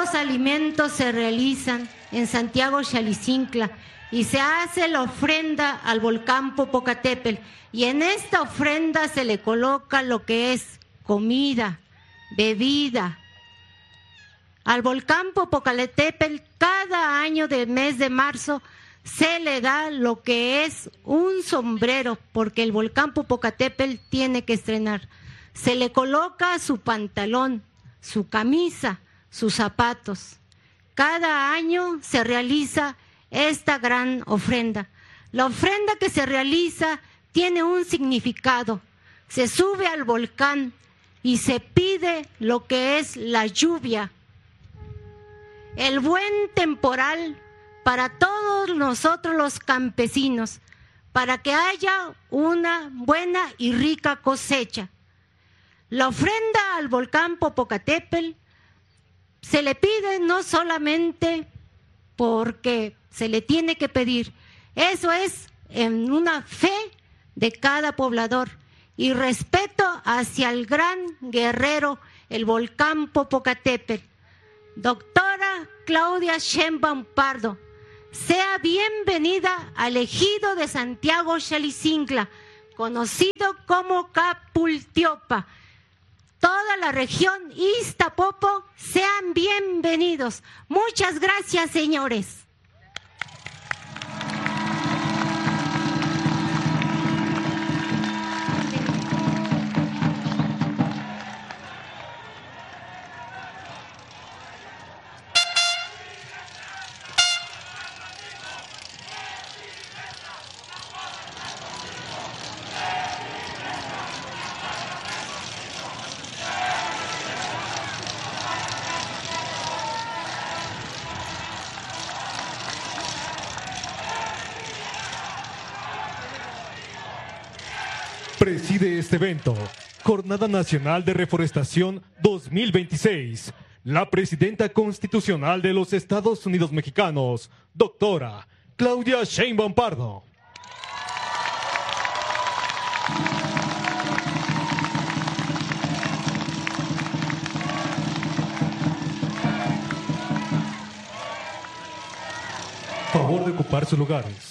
estos alimentos se realizan en Santiago Xalicincla y se hace la ofrenda al volcán Popocatépetl, y en esta ofrenda se le coloca lo que es comida, bebida. Al volcán Popocatépetl cada año del mes de marzo se le da lo que es un sombrero, porque el volcán Popocatépetl tiene que estrenar. Se le coloca su pantalón, su camisa, sus zapatos. Cada año se realiza esta gran ofrenda. La ofrenda que se realiza tiene un significado. Se sube al volcán y se pide lo que es la lluvia, el buen temporal para todos nosotros los campesinos, para que haya una buena y rica cosecha. La ofrenda al volcán Popocatépetl se le pide no solamente porque se le tiene que pedir, eso es en una fe de cada poblador y respeto hacia el gran guerrero, el volcán Popocatépetl. Doctora Claudia Sheinbaum Pardo, sea bienvenida al ejido de Santiago Xalicincla, conocido como Capultiopa. Toda la región Iztapopo, sean bienvenidos. Muchas gracias, señores. Preside este evento, Jornada Nacional de Reforestación 2026, la Presidenta Constitucional de los Estados Unidos Mexicanos, doctora Claudia Sheinbaum Pardo. Favor de ocupar sus lugares.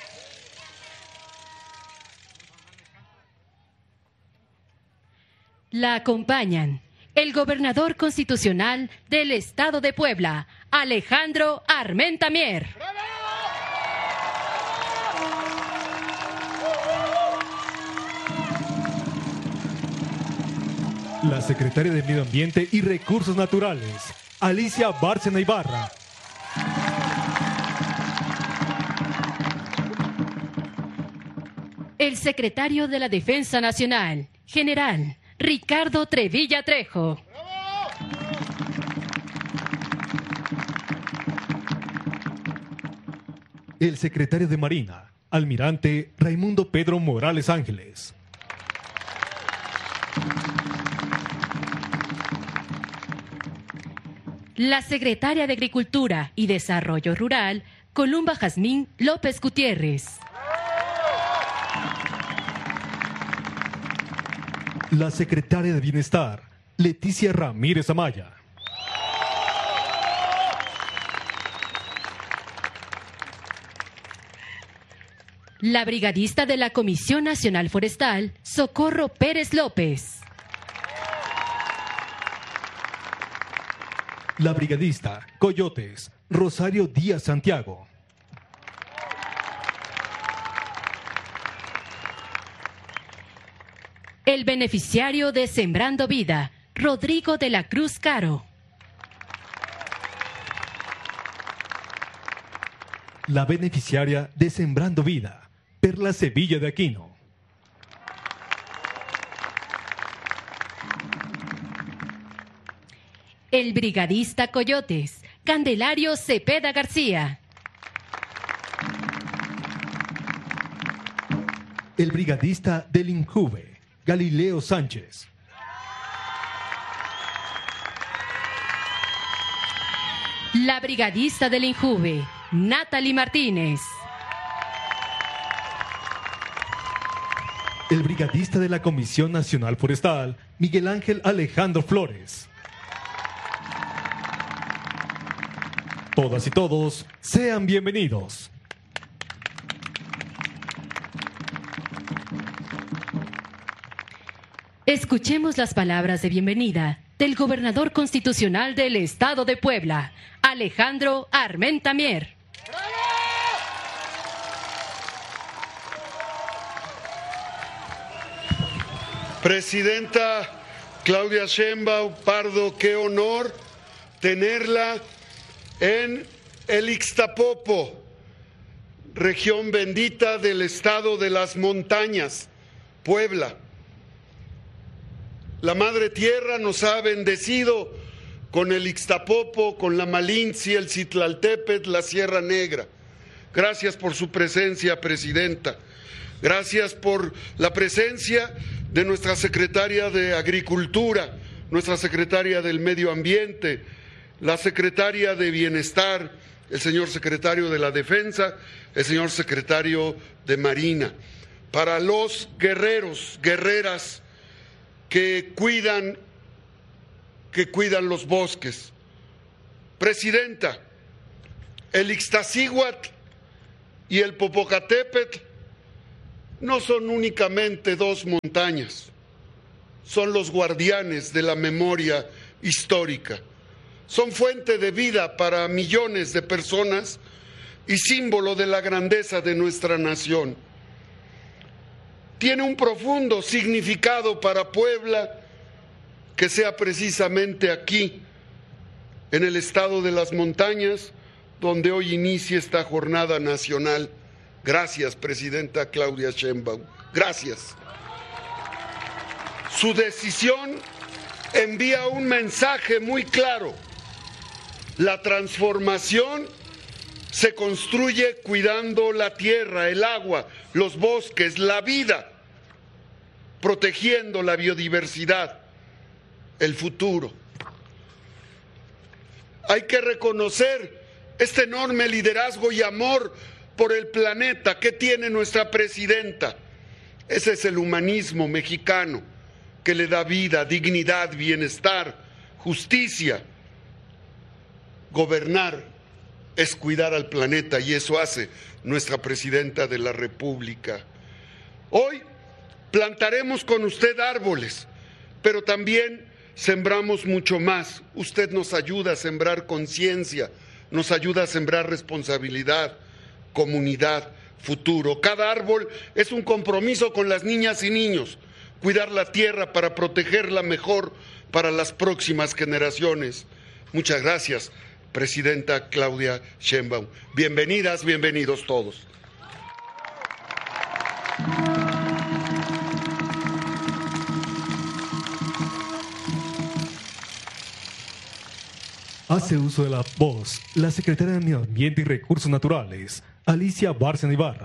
La acompañan el gobernador constitucional del Estado de Puebla, Alejandro Armenta Mier. La secretaria de Medio Ambiente y Recursos Naturales, Alicia Bárcena Ibarra. El secretario de la Defensa Nacional, general Ricardo Trevilla Trejo. El secretario de Marina, almirante Raimundo Pedro Morales Ángeles. La secretaria de Agricultura y Desarrollo Rural, Columba Jazmín López Gutiérrez. La secretaria de Bienestar, Leticia Ramírez Amaya. La brigadista de la Comisión Nacional Forestal, Socorro Pérez López. La brigadista Coyotes, Rosario Díaz Santiago. El beneficiario de Sembrando Vida, Rodrigo de la Cruz Caro. La beneficiaria de Sembrando Vida, Perla Sevilla de Aquino. El brigadista Coyotes, Candelario Cepeda García. El brigadista del INJUVE, Galileo Sánchez. La brigadista del INJUVE, Natalie Martínez. El brigadista de la Comisión Nacional Forestal, Miguel Ángel Alejandro Flores. Todas y todos, sean bienvenidos. Escuchemos las palabras de bienvenida del gobernador constitucional del Estado de Puebla, Alejandro Armenta Mier. Presidenta Claudia Sheinbaum Pardo, qué honor tenerla en el Ixtapopo, región bendita del estado de las montañas, Puebla. La Madre Tierra nos ha bendecido con el Ixtapopo, con la Malinche, el Citlaltépetl, la Sierra Negra. Gracias por su presencia, Presidenta. Gracias por la presencia de nuestra secretaria de Agricultura, nuestra secretaria del Medio Ambiente, la secretaria de Bienestar, el señor secretario de la Defensa, el señor secretario de Marina. Para los guerreros, guerreras que cuidan los bosques. Presidenta, el Ixtaccíhuatl y el Popocatépetl no son únicamente dos montañas, son los guardianes de la memoria histórica. Son fuente de vida para millones de personas y símbolo de la grandeza de nuestra nación. Tiene un profundo significado para Puebla que sea precisamente aquí, en el estado de las montañas, donde hoy inicia esta jornada nacional. Gracias, Presidenta Claudia Sheinbaum. Gracias. Su decisión envía un mensaje muy claro. La transformación se construye cuidando la tierra, el agua, los bosques, la vida, protegiendo la biodiversidad, el futuro. Hay que reconocer este enorme liderazgo y amor por el planeta que tiene nuestra presidenta. Ese es el humanismo mexicano que le da vida, dignidad, bienestar, justicia. Gobernar es cuidar al planeta y eso hace nuestra presidenta de la República. Hoy plantaremos con usted árboles, pero también sembramos mucho más. Usted nos ayuda a sembrar conciencia, nos ayuda a sembrar responsabilidad, comunidad, futuro. Cada árbol es un compromiso con las niñas y niños, cuidar la tierra para protegerla mejor para las próximas generaciones. Muchas gracias, Presidenta Claudia Sheinbaum. Bienvenidas, bienvenidos todos. Hace uso de la voz la secretaria de Medio Ambiente y Recursos Naturales, Alicia Bárcena Ibarra.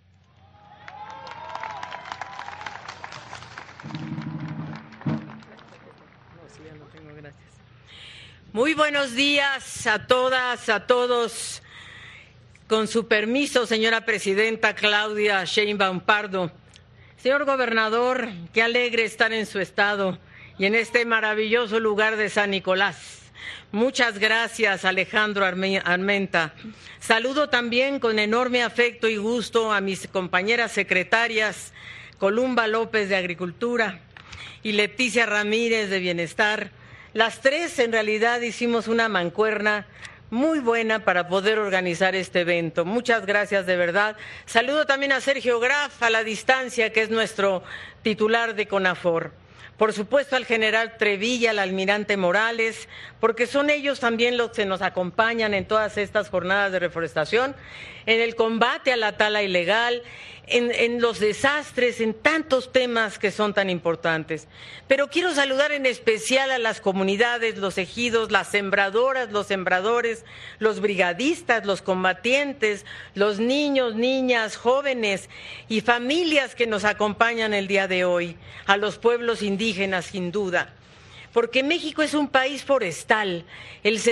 Muy buenos días a todas, a todos. Con su permiso, señora Presidenta Claudia Sheinbaum Pardo. Señor Gobernador, qué alegre estar en su estado y en este maravilloso lugar de San Nicolás. Muchas gracias, Alejandro Armenta. Saludo también con enorme afecto y gusto a mis compañeras secretarias, Columba López de Agricultura y Leticia Ramírez de Bienestar. Las tres en realidad hicimos una mancuerna muy buena para poder organizar este evento. Muchas gracias de verdad. Saludo también a Sergio Graf a la distancia, que es nuestro titular de CONAFOR. Por supuesto al general Trevilla, al almirante Morales, porque son ellos también los que nos acompañan en todas estas jornadas de reforestación, en el combate a la tala ilegal, en los desastres, en tantos temas que son tan importantes. Pero quiero saludar en especial a las comunidades, los ejidos, las sembradoras, los sembradores, los brigadistas, los combatientes, los niños, niñas, jóvenes y familias que nos acompañan el día de hoy, a los pueblos indígenas sin duda. porque México es un país forestal. El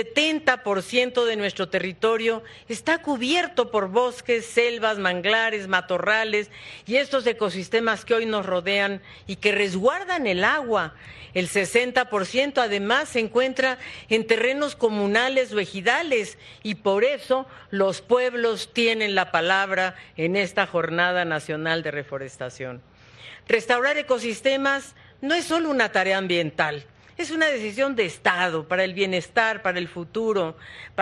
70% de nuestro territorio está cubierto por bosques, selvas, manglares, matorrales y estos ecosistemas que hoy nos rodean y que resguardan el agua. El 60% además se encuentra en terrenos comunales o ejidales y por eso los pueblos tienen la palabra en esta Jornada Nacional de Reforestación. Restaurar ecosistemas no es solo una tarea ambiental, es una decisión de Estado para el bienestar, para el futuro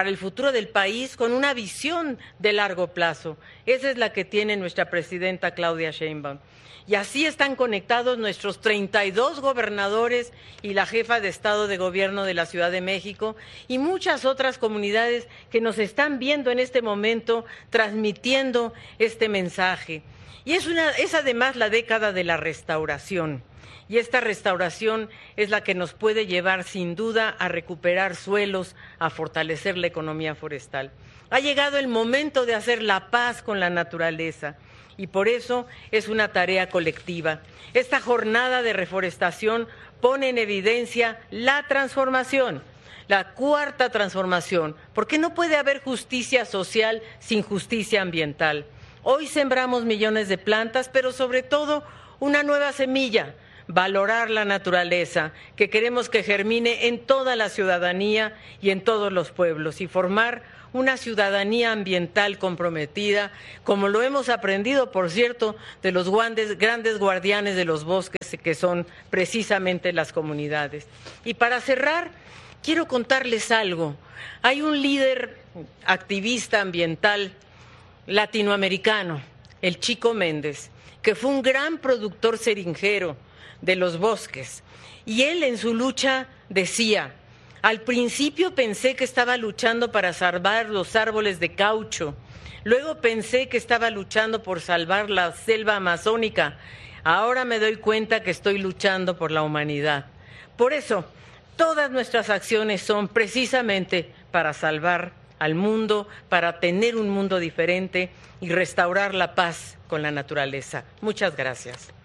del país con una visión de largo plazo. Esa es la que tiene nuestra presidenta Claudia Sheinbaum. Y así están conectados nuestros 32 gobernadores y la jefa de Estado de Gobierno de la Ciudad de México y muchas otras comunidades que nos están viendo en este momento transmitiendo este mensaje. Y es además la década de la restauración. Y esta restauración es la que nos puede llevar sin duda a recuperar suelos, a fortalecer la economía forestal. Ha llegado el momento de hacer la paz con la naturaleza. Y por eso es una tarea colectiva. Esta jornada de reforestación pone en evidencia la transformación, la cuarta transformación, porque no puede haber justicia social sin justicia ambiental. Hoy sembramos millones de plantas, pero sobre todo una nueva semilla, valorar la naturaleza, que queremos que germine en toda la ciudadanía y en todos los pueblos y formar una ciudadanía ambiental comprometida, como lo hemos aprendido, por cierto, de los grandes guardianes de los bosques, que son precisamente las comunidades. Y para cerrar, quiero contarles algo. Hay un líder activista ambiental latinoamericano, el Chico Méndez, que fue un gran productor seringuero de los bosques, y él en su lucha decía: al principio pensé que estaba luchando para salvar los árboles de caucho, luego pensé que estaba luchando por salvar la selva amazónica, ahora me doy cuenta que estoy luchando por la humanidad. Por eso, todas nuestras acciones son precisamente para salvar al mundo, para tener un mundo diferente y restaurar la paz con la naturaleza. Muchas gracias.